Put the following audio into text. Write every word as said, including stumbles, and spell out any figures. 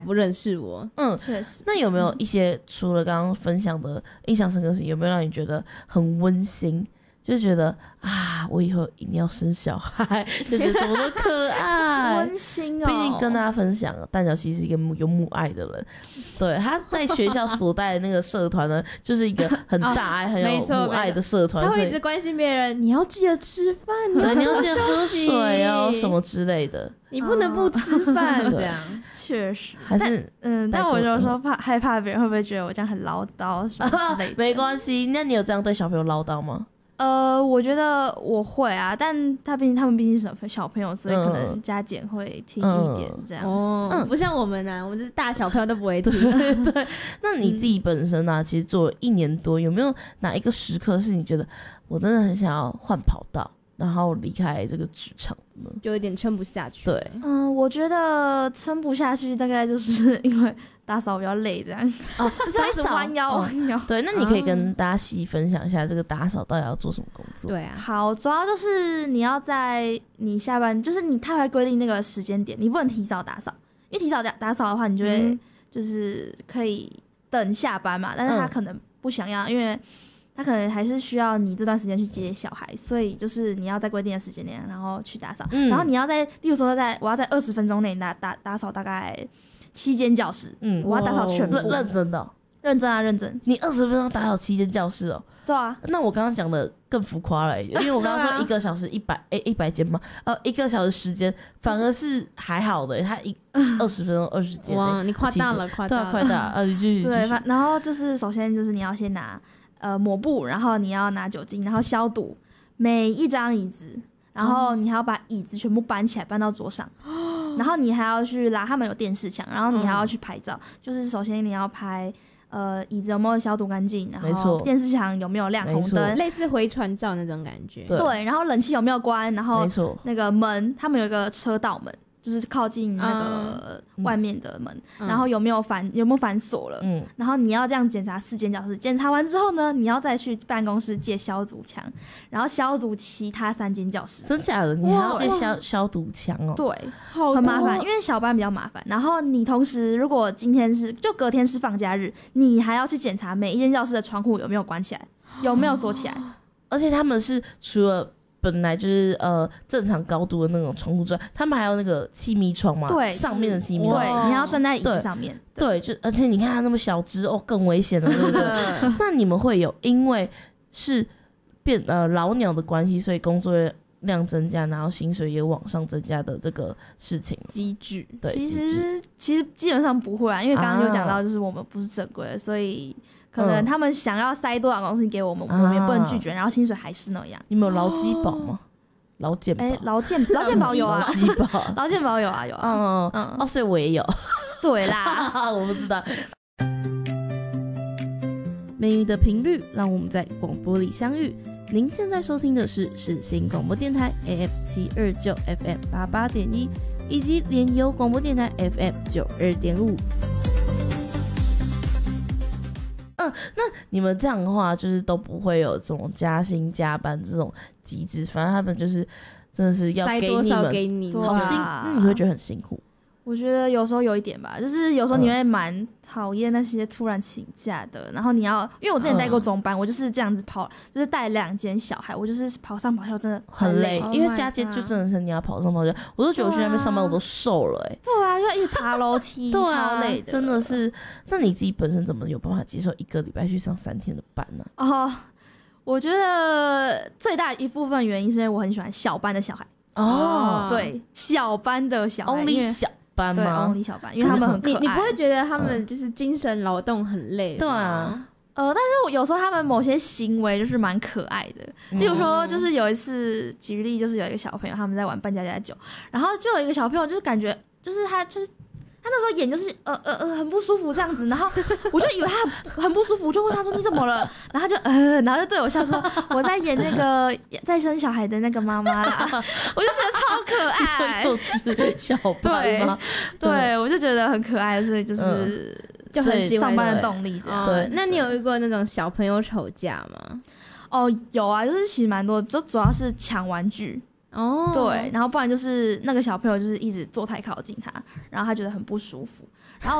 不认识我。 嗯， 确实。 那有没有一些除了刚刚分享的印象深刻的事情，有没有让你觉得很温馨？就觉得啊，我以后一定要生小孩，就觉得怎么都可爱， 温馨哦。 毕竟跟大家分享，蛋饺其实是一个有母爱的人，对，他在学校所带的那个社团呢，就是一个很大爱、哦、很有母爱的社团， 他会一直关心别人，你要记得吃饭， 对，你要记得喝水哦，什么之类的， 你不能不吃饭，这样确实。 还是嗯，但我有时候怕害怕别人会不会觉得我这样很唠叨什么之类的。 没关系，那你有这样对小朋友唠叨吗？ 呃，我觉得我会啊，但他毕竟他们毕竟是小朋友，所以可能加减会听一点这样子。 哦、嗯，不像我们啊，我们就是大小朋友都不会听。 对，那你自己本身啊，嗯、其实做了一年多，有没有哪一个时刻是你觉得我真的很想要换跑道，然后离开这个职场呢？ 就有点撑不下去。 对， 嗯、呃，我觉得撑不下去，大概就是因为打扫比较累，这样哦， 就是一直弯腰弯腰。 对，那你可以跟大家细分享一下这个打扫到底要做什么工作？ 对啊， 好，主要就是你要在你下班，就是你他会规定那个时间点，你不能提早打扫，因为提早打打扫的话，你就会就是可以等下班嘛，但是他可能不想要，因为他可能还是需要你这段时间去接小孩，所以就是你要在规定的时间内，然后去打扫，嗯、然后你要在，例如说在我要在二十分钟内打打打扫大概七间教室，嗯，我要打扫全部， 认真的、哦， 认真啊，认真。 你二十分钟打扫七间教室哦？ 对啊。 那我刚刚讲的更浮夸了，因为我刚刚说一个小时一百诶一百间嘛，呃，一个小时时间反而是还好的，他一二十分钟二十间。 哇，你夸大了，夸大了， 对，夸大。呃，继续。 对，然后就是首先就是你要先拿呃抹布，然后你要拿酒精，然后消毒每一张椅子。然后你还要把椅子全部搬起来，搬到桌上，哦、然后你还要去拉，他们有电视墙，然后你还要去拍照。嗯、就是首先你要拍，呃，椅子有没有消毒干净，然后电视墙有没有亮红灯， 类似回传照那种感觉。 对，对，然后冷气有没有关，然后那个门，他们有一个车道门。就是靠近那个外面的门，嗯、然后有没有反有没有反锁了？嗯，然后你要这样检查四间教室，检查完之后呢，你要再去办公室借消毒枪，然后消毒其他三间教室。 真假的？你还要借消消毒枪哦？ 对，很麻烦，因为小班比较麻烦。然后你同时如果今天是就隔天是放假日，你还要去检查每一间教室的窗户有没有关起来，有没有锁起来， 而且他们是除了。本来就是呃正常高度的那种窗户之外，他们还有那个气密窗嘛， 对， 上面的气密窗， 对，你要站在椅子上面， 对，对就而且你看它那么小只哦，更危险了，对不对？那你们会有因为是变呃老鸟的关系，所以工作量增加，然后薪水也往上增加的这个事情机制？ 对，其实其实基本上不会啊，因为刚刚有讲到，就是我们不是正规的，所以。可能他们想要塞多少公司给我们，嗯、我们也不能拒绝，然后薪水还是那样。 你们有劳基保吗？劳健保？ 哎，劳健劳健保有啊， 劳基保， 劳健保有啊有啊。 嗯嗯哦，所以我也有。 对啦， 我不知道。美语的频率让我们在广播里相遇。您现在收听的是世新广播电台 A M 七二九 F M 八八点一，以及联友广播电台 F M 九二点五。嗯，那你们这样的话，就是都不会有这种加薪加班这种机制，反正他们就是真的是要给你们， 塞多少给你， 好辛，那你会觉得很辛苦。 我觉得有时候有一点吧，就是有时候你会蛮讨厌那些突然请假的，嗯、然后你要，因为我之前带过中班，嗯、我就是这样子跑，就是带两间小孩，我就是跑上跑下真的很累，很累 因为家街就真的是你要跑上跑下，我都觉得我去那边上班我都瘦了哎、欸。 对啊，就一直爬楼梯， 对啊，超累的， 真的是。那你自己本身怎么有办法接受一个礼拜去上三天的班呢？ 哦，我觉得最大一部分原因是因为我很喜欢小班的小孩。哦，对，小班的小孩 ，only 小。班对 ，only 小班，因为他们很可爱。 你你不会觉得他们就是精神劳动很累？ 对啊， 呃，但是我有时候他们某些行为就是蛮可爱的。嗯、例如说，就是有一次举例，就是有一个小朋友他们在玩扮家家酒，然后就有一个小朋友就是感觉就是他就是。他那时候眼就是呃呃呃很不舒服这样子，然后我就以为他很不舒服，我就问他说你怎么了？然后他就呃，然后就对我笑说我在演那个在生小孩的那个妈妈啦，我就觉得超可爱。 幼稚小班吗？ 对，对我就觉得很可爱，所以就是、嗯、就很喜欢上班的动力这样。 对，那你有遇过那种小朋友吵架吗？ 哦，有啊，就是其实蛮多，就主要是抢玩具。 哦， 对，然后不然就是那个小朋友就是一直坐太靠近他，然后他觉得很不舒服。然后